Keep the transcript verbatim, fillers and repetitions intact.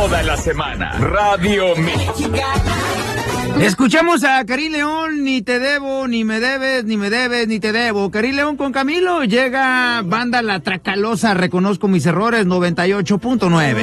toda la semana. Radio Mexicana. Escuchamos a Karim León, ni te debo, ni me debes, ni me debes, ni te debo. Karim León con Camilo, llega banda La Tracalosa, reconozco mis errores, noventa y ocho punto nueve.